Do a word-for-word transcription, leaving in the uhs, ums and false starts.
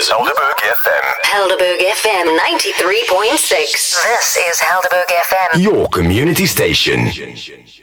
is Helderberg F M. Helderberg F M ninety-three point six. This is Helderberg F M. Your community station.